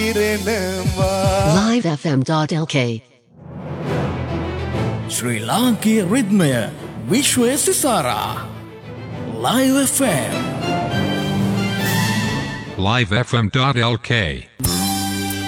පිරෙනවා livefm.lk ශ්‍රී ලාංකීය රිද්මය විශ්වය සිසාරා Live FM livefm.lk